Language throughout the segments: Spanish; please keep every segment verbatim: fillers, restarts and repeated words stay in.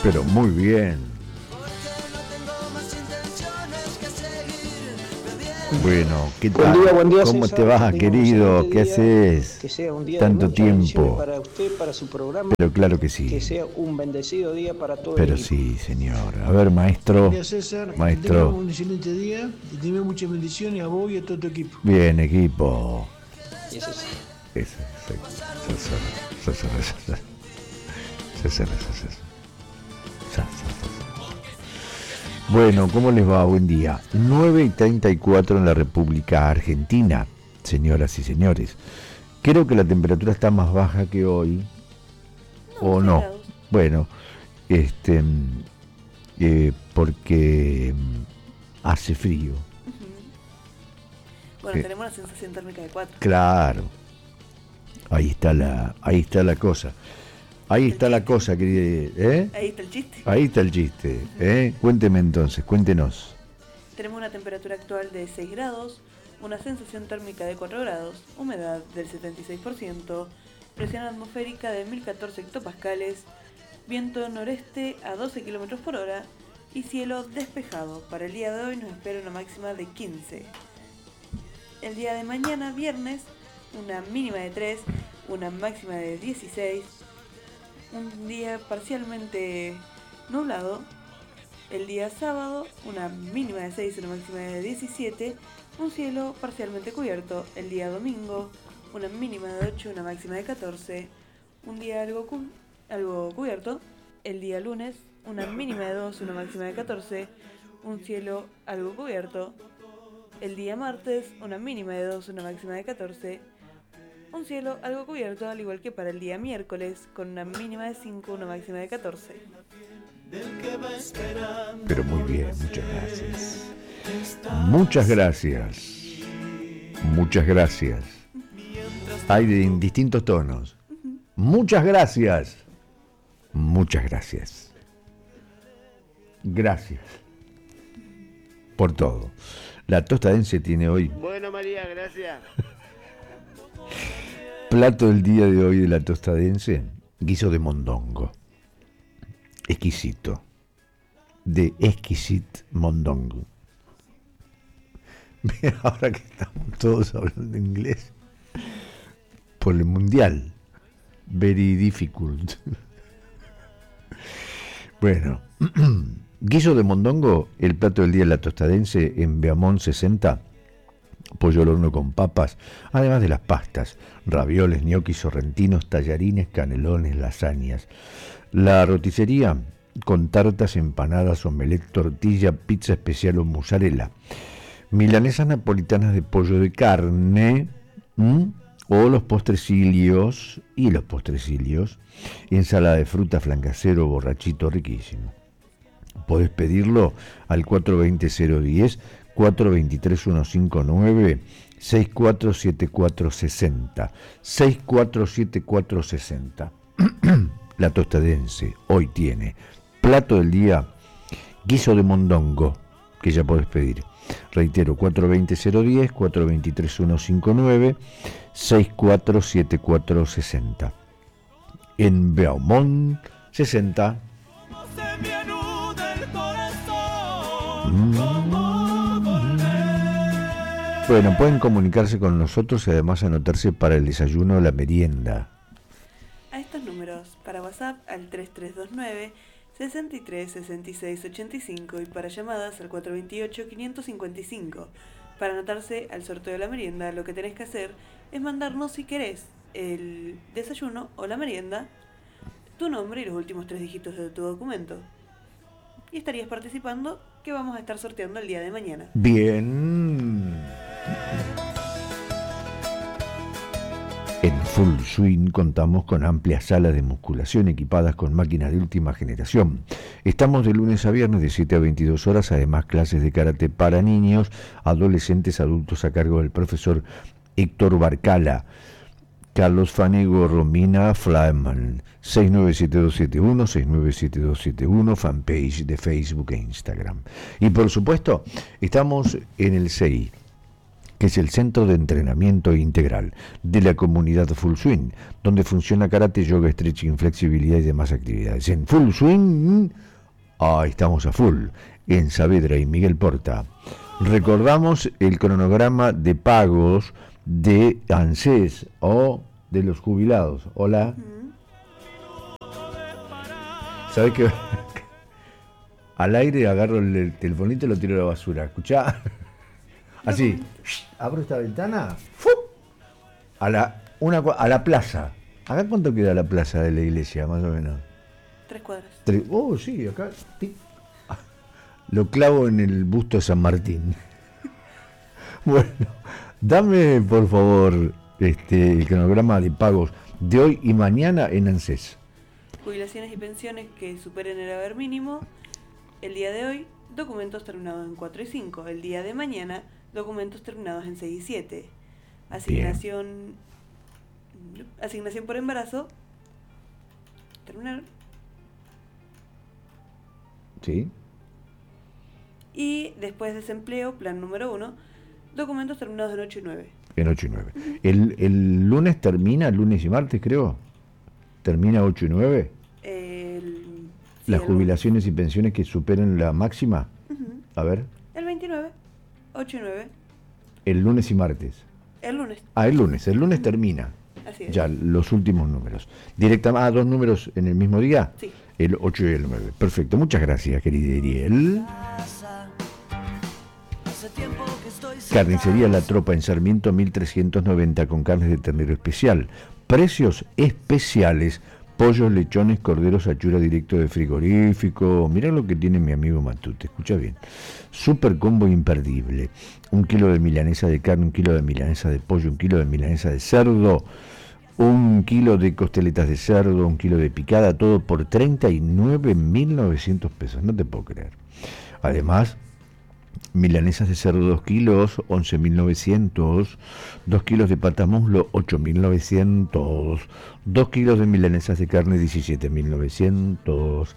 Pero muy bien. Bueno, ¿qué tal? Buen día, buen día, ¿Cómo César? te va, querido? ¿Qué día, haces? Que sea un día Tanto de muchas bendiciones tiempo. para usted, para su programa. Pero claro que sí. Que sea un bendecido día para todo Pero el equipo. sí, señor. A ver, maestro. Buen día, César. Maestro. Que tenga un excelente día y te envío muchas bendiciones a vos y a todo tu equipo. Bien, equipo. Y ese sí. Ese, César, César, César, César, César. Bueno, ¿cómo les va? Buen día. nueve y treinta y cuatro en la República Argentina, señoras y señores. Creo que la temperatura está más baja que hoy. No, ¿O no? Grados. Bueno, este, eh, porque hace frío. Bueno, Eh, tenemos una sensación térmica de cuatro. Claro. Ahí está la, ahí está la cosa. Ahí está la cosa, querida. ¿Eh? Ahí está el chiste. Ahí está el chiste. ¿Eh? Cuénteme entonces, cuéntenos. Tenemos una temperatura actual de seis grados, una sensación térmica de cuatro grados, humedad del setenta y seis por ciento, presión atmosférica de mil catorce hectopascales, viento noreste a doce kilómetros por hora y cielo despejado. Para el día de hoy nos espera una máxima de quince. El día de mañana, viernes, una mínima de tres, una máxima de dieciséis, un día parcialmente nublado. El día sábado, una mínima de seis, una máxima de diecisiete, un cielo parcialmente cubierto. El día domingo, una mínima de ocho, una máxima de catorce, un día algo, cu- algo cubierto. El día lunes, una mínima de dos, una máxima de catorce, un cielo algo cubierto. El día martes, una mínima de dos, una máxima de catorce, un cielo algo cubierto, al igual que para el día miércoles, con una mínima de cinco, una máxima de catorce. Pero muy bien, muchas gracias. Muchas gracias. Muchas gracias. Hay de en distintos tonos. Muchas gracias. Muchas gracias. Gracias por todo. La Tostadense tiene hoy Bueno, María, gracias. plato del día de hoy de la Tostadense, guiso de mondongo. Exquisito. De exquisit mondongo. Mira, ahora que estamos todos hablando inglés, por el mundial. Very difficult. Bueno, guiso de mondongo, el plato del día de la Tostadense en Beamont sesenta. Pollo al horno con papas, además de las pastas, ravioles, ñoquis sorrentinos, tallarines, canelones, lasañas. La roticería con tartas, empanadas, omelette, tortilla, pizza especial o mozzarella. Milanesas napolitanas de pollo de carne, ¿m? O los postrecillos, y los postrecillos, ensalada de fruta, flancacero, borrachito, riquísimo. Podés pedirlo al cuatro dos cero cero uno cero, cuatro dos tres uno cinco nueve, seis cuatro siete cuatro seis cero, seis cuatro siete cuatro seis cero. La Tostadense hoy tiene plato del día, guiso de mondongo, que ya podés pedir. Reitero, cuatro dos cero cero uno cero, cuatro dos tres uno cinco nueve, seis cuatro siete cuatro seis cero. En Beaumont sesenta. Bueno, pueden comunicarse con nosotros y además anotarse para el desayuno o la merienda. A estos números, para WhatsApp al tres tres dos nueve, seis tres, seis seis ocho cinco y para llamadas al cuatro dos ocho, cinco cinco cinco. Para anotarse al sorteo de la merienda, lo que tenés que hacer es mandarnos, si querés, el desayuno o la merienda, tu nombre y los últimos tres dígitos de tu documento. Y estarías participando, que vamos a estar sorteando el día de mañana. Bien. En Full Swing contamos con amplias salas de musculación equipadas con máquinas de última generación. Estamos de lunes a viernes de siete a veintidós horas, además clases de karate para niños, adolescentes, adultos a cargo del profesor Héctor Barcala. Carlos Fanego, Romina Flaman, seis nueve siete dos siete uno, seis nueve siete dos siete uno, fanpage de Facebook e Instagram. Y por supuesto, estamos en el C I, que es el centro de entrenamiento integral de la comunidad Full Swing, donde funciona karate, yoga, stretching, flexibilidad y demás actividades. En Full Swing, ah, estamos a full, en Saavedra y Miguel Porta. Recordamos el cronograma de pagos de ANSES o de los jubilados. Hola. ¿Sabes qué? Al aire agarro el telefonito y lo tiro a la basura. ¿Escuchá? Así. Abro esta ventana. ¡Fu! A la, una, a la plaza. ¿Acá cuánto queda la plaza de la iglesia, más o menos? Tres cuadras. Tres, oh, sí, acá. Tic. Lo clavo en el busto de San Martín. Bueno, dame por favor este, el cronograma de pagos de hoy y mañana en ANSES. Jubilaciones y pensiones que superen el haber mínimo. El día de hoy, documentos terminados en cuatro y cinco. El día de mañana, documentos terminados en seis y siete. Asignación. Bien. Asignación por embarazo. Terminar. Sí. Y después desempleo, plan número uno, documentos terminados en ocho y nueve. En ocho y nueve. El, el lunes termina, lunes y martes creo. ¿Termina ocho y nueve? El, sí, Las el jubilaciones y pensiones que superen la máxima. Uh-huh. A ver. El veintinueve, ocho y nueve. El lunes y martes. El lunes. Ah, el lunes. El lunes termina. Así es. Ya, los últimos números. Directamente, ah, dos números en el mismo día. Sí. El ocho y el nueve. Perfecto. Muchas gracias, querida Ariel. Carnicería La Tropa en Sarmiento mil trescientos noventa con carnes de ternero especial. Precios especiales. Pollos, lechones, corderos, achura directo de frigorífico. Mirá lo que tiene mi amigo Matute. Escucha bien. Super combo imperdible. Un kilo de milanesa de carne, un kilo de milanesa de pollo, un kilo de milanesa de cerdo, un kilo de costeletas de cerdo, un kilo de picada, todo por treinta y nueve mil novecientos pesos. No te puedo creer. Además, milanesas de cerdo dos kilos, once mil novecientos, dos kilos de pata muslo, ocho mil novecientos, dos kilos de milanesas de carne, diecisiete mil novecientos,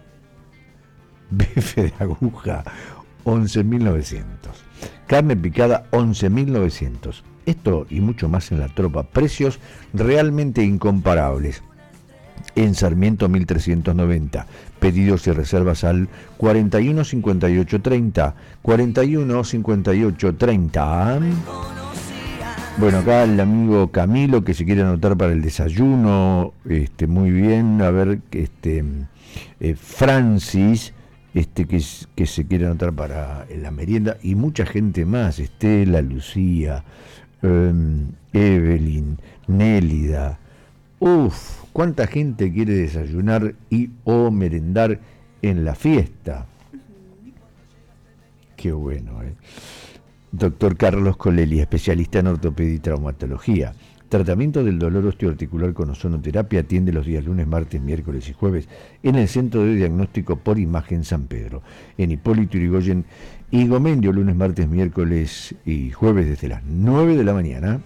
bife de aguja, once mil novecientos, carne picada, once mil novecientos. Esto y mucho más en La Tropa, precios realmente incomparables. En Sarmiento mil trescientos noventa, pedidos y reservas al cuarenta y uno cincuenta y ocho treinta, cuarenta y uno cincuenta y ocho treinta. Bueno, acá el amigo Camilo que se quiere anotar para el desayuno, este, muy bien, a ver, este, eh, Francis, este, que, que se quiere anotar para la merienda, y mucha gente más, Estela, Lucía, eh, Evelyn, Nélida, uff, cuánta gente quiere desayunar y o merendar en la fiesta. Uh-huh. Qué bueno, ¿eh? Doctor Carlos Colelli, especialista en ortopedia y traumatología. Tratamiento del dolor osteoarticular con ozonoterapia, atiende los días lunes, martes, miércoles y jueves en el Centro de Diagnóstico por Imagen San Pedro, en Hipólito Yrigoyen y Gomendio, lunes, martes, miércoles y jueves desde las nueve de la mañana.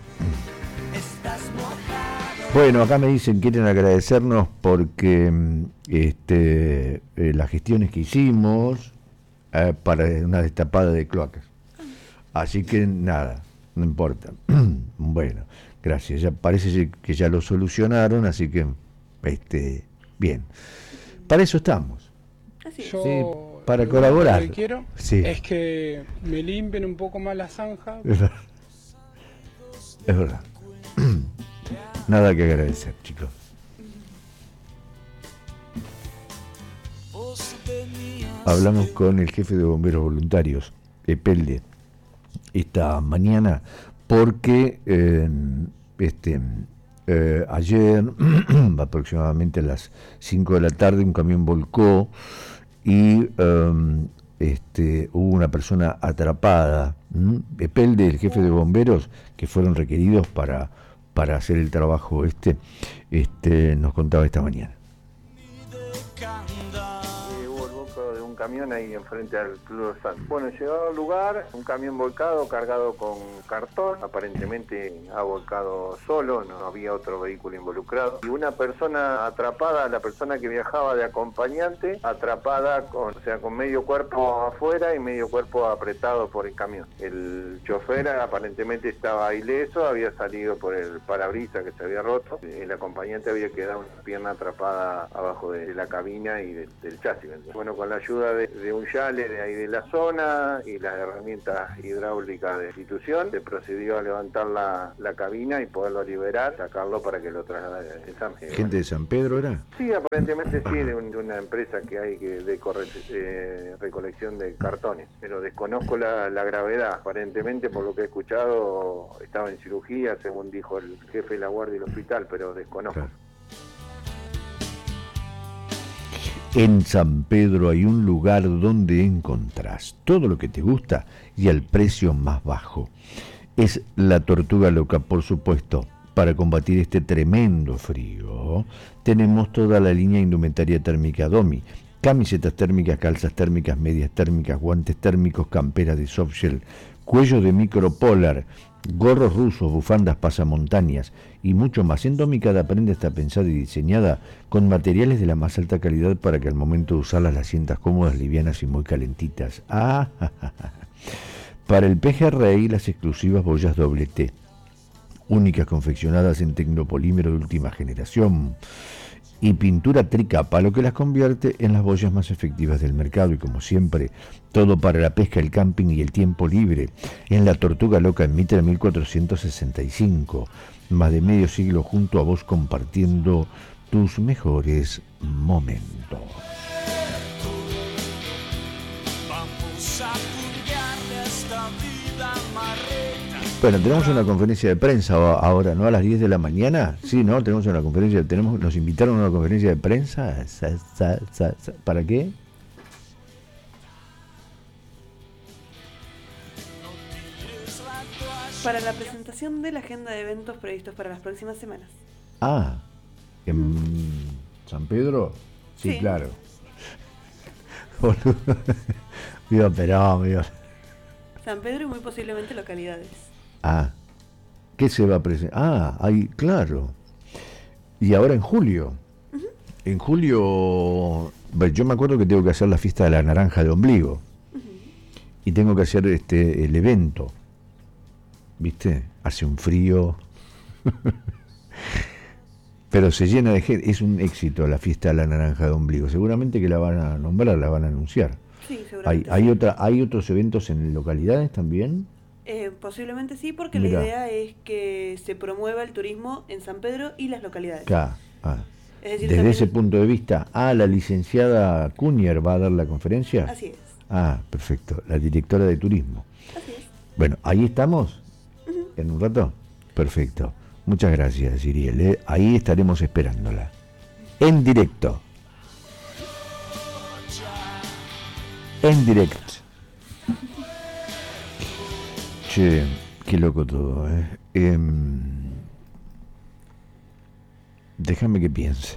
Bueno, acá me dicen, quieren agradecernos porque este, eh, las gestiones que hicimos eh, para una destapada de cloacas. Así que nada, no importa. Bueno, gracias. Ya parece que ya lo solucionaron, así que este, bien. Para eso estamos. Así es. Yo, sí, para colaborar. Lo que quiero sí. es que me limpien un poco más la zanja. Es verdad. Es verdad. Nada que agradecer, chicos. Hablamos con el jefe de bomberos voluntarios, Epelde, esta mañana, porque eh, este, eh, ayer, aproximadamente a las cinco de la tarde, un camión volcó y eh, este, hubo una persona atrapada. ¿Mm? Epelde, el jefe de bomberos, que fueron requeridos para para hacer el trabajo este, este nos contaba esta mañana. Eh, hubo el de un camión ahí enfrente al Club Santos. Bueno, llegado al lugar, un camión volcado cargado con cartón, aparentemente ha volcado solo, no había otro vehículo involucrado, y una persona atrapada, la persona que viajaba de acompañante, atrapada con, o sea, con medio cuerpo afuera y medio cuerpo apretado por el camión. El chofer aparentemente estaba ileso, había salido por el parabrisas que se había roto, el acompañante había quedado una pierna atrapada abajo de la cabina y de, del chasis. Bueno, con la ayuda de, de un yale de ahí de la zona y las herramientas hidráulicas de la institución, se procedió a levantar la, la cabina y poderlo liberar, sacarlo para que lo trasladara en San Pedro. ¿Gente de San Pedro era? Sí, aparentemente sí, de, un, de una empresa que hay que de corre, eh, recolección de cartones, pero desconozco la, la gravedad. Aparentemente, por lo que he escuchado, estaba en cirugía, según dijo el jefe de la guardia del hospital, pero desconozco. Claro. En San Pedro hay un lugar donde encontrás todo lo que te gusta y al precio más bajo. Es la Tortuga Loca, por supuesto. Para combatir este tremendo frío, tenemos toda la línea indumentaria térmica Domi. Camisetas térmicas, calzas térmicas, medias térmicas, guantes térmicos, camperas de softshell, cuello de micropolar, gorros rusos, bufandas pasamontañas y mucho más. En Domi cada prenda está pensada y diseñada con materiales de la más alta calidad para que al momento de usarlas las sientas cómodas, livianas y muy calentitas. Ah, ja, ja, ja. Para el pejerrey, las exclusivas boyas doble T, únicas confeccionadas en tecnopolímero de última generación y pintura tricapa, lo que las convierte en las boyas más efectivas del mercado. Y como siempre, todo para la pesca, el camping y el tiempo libre. En la Tortuga Loca en Mitre mil cuatrocientos sesenta y cinco, más de medio siglo junto a vos compartiendo tus mejores momentos. Vamos a purgarle esta vida marreta. Bueno, tenemos una conferencia de prensa ahora, ¿no? A las diez de la mañana. Sí, ¿no? Tenemos una conferencia, tenemos, nos invitaron a una conferencia de prensa. Sa, sa, sa, sa. ¿Para qué? Para la presentación de la agenda de eventos previstos para las próximas semanas. Ah, ¿en San Pedro? Sí, Sí. claro. Boludo. Viva Perón, viva. San Pedro y muy posiblemente localidades. Ah, ¿qué se va a presentar? Ah, ahí, claro. Y ahora en julio. Uh-huh. En julio, yo me acuerdo que tengo que hacer la fiesta de la naranja de ombligo. Uh-huh. Y tengo que hacer este el evento. ¿Viste? Hace un frío. Pero se llena de gente. Es un éxito la fiesta de la naranja de ombligo. Seguramente que la van a nombrar, la van a anunciar. Sí, seguramente. ¿Hay, hay, sí. otra, ¿Hay otros eventos en localidades también? Eh, posiblemente sí, porque Mirá. la idea es que se promueva el turismo en San Pedro y las localidades. Acá, ah. Es decir, Desde también ese es- punto de vista, ah, la licenciada Cunier va a dar la conferencia. Así es. Ah, perfecto, la directora de turismo. Así es. Bueno, ahí estamos, Ujú. en un rato. Perfecto, muchas gracias, Iriel. ¿eh? Ahí estaremos esperándola. En directo. En directo. Che, qué loco todo, ¿eh? Em, déjame que piense.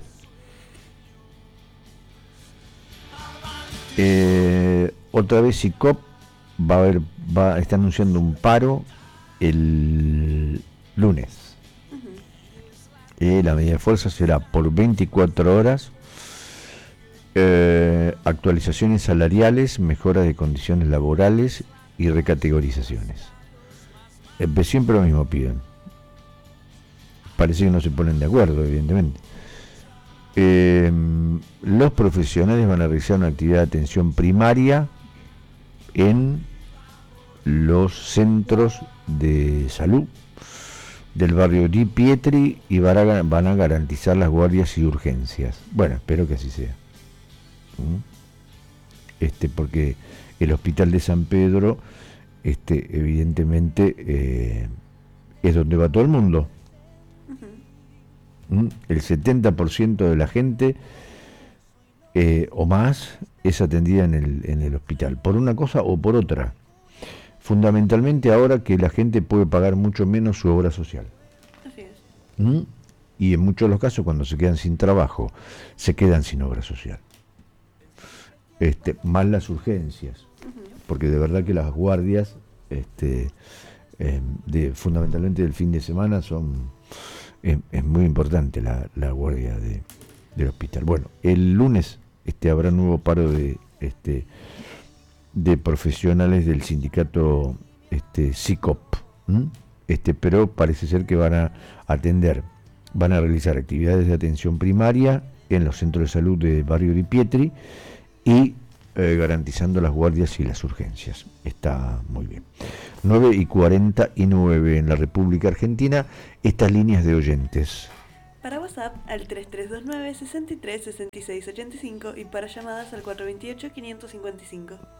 Eh, otra vez I C O P va a haber, va, está anunciando un paro el lunes. Eh, la medida de fuerza será por veinticuatro horas, eh, actualizaciones salariales, mejora de condiciones laborales y recategorizaciones. Eh, siempre lo mismo piden. Parece que no se ponen de acuerdo, evidentemente. Eh, los profesionales van a realizar una actividad de atención primaria en los centros de salud del barrio Di Pietri y van a, van a garantizar las guardias y urgencias. Bueno, espero que así sea. ¿Mm? Este, porque el hospital de San Pedro, este, evidentemente, eh, es donde va todo el mundo. ¿Mm? El setenta por ciento de la gente eh, o más es atendida en el, en el hospital, por una cosa o por otra. Fundamentalmente ahora que la gente puede pagar mucho menos su obra social. Así es. ¿Mm? Y en muchos de los casos, cuando se quedan sin trabajo, se quedan sin obra social. este, más las urgencias, porque de verdad que las guardias, este, eh, de, fundamentalmente del fin de semana, son es, es muy importante la, la guardia de, del hospital. Bueno, el lunes este, habrá nuevo paro de, este, de profesionales del sindicato este, SICOP, ¿m? este, pero parece ser que van a atender, van a realizar actividades de atención primaria en los centros de salud de Barrio Di Pietri y eh, garantizando las guardias y las urgencias. Está muy bien. nueve y cuarenta y nueve en la República Argentina, estas líneas de oyentes. Para WhatsApp al tres tres dos nueve, seis tres, seis seis ocho cinco y para llamadas al cuatro dos ocho, cinco cinco cinco.